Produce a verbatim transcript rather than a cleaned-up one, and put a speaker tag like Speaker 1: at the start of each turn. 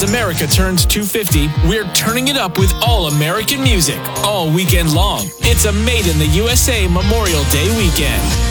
Speaker 1: America turns two fifty, we're turning it up with all American music all weekend long. It's a Made in the U S A Memorial Day weekend.